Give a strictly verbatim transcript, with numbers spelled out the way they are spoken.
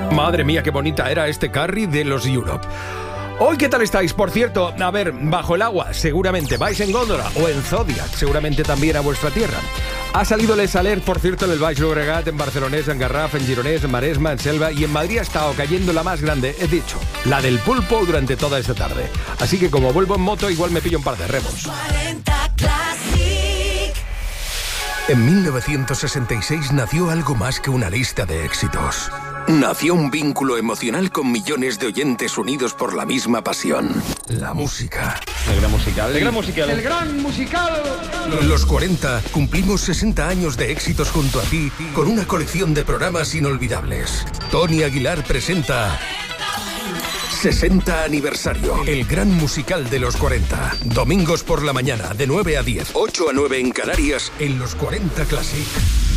Madre mía, qué bonita era este Carrie de los Europe. Hoy, ¿qué tal estáis? Por cierto, a ver, bajo el agua, seguramente vais en góndola o en Zodiac, seguramente también a vuestra tierra. Ha salido Les Alert, por cierto, en el Baix Llobregat, en Barcelonés, en Garraf, en Gironès, en Maresma, en Selva, y en Madrid ha estado cayendo la más grande, he dicho, la del pulpo durante toda esta tarde. Así que como vuelvo en moto, igual me pillo un par de remos. En mil novecientos sesenta y seis nació algo más que una lista de éxitos. Nació un vínculo emocional con millones de oyentes unidos por la misma pasión. La música. El gran musical. El gran musical. El gran musical. Los cuarenta cumplimos sesenta años de éxitos junto a ti con una colección de programas inolvidables. Tony Aguilar presenta sesenta aniversario. El gran musical de los cuarenta. Domingos por la mañana de nueve a diez. ocho a nueve en Canarias en los cuarenta Classic.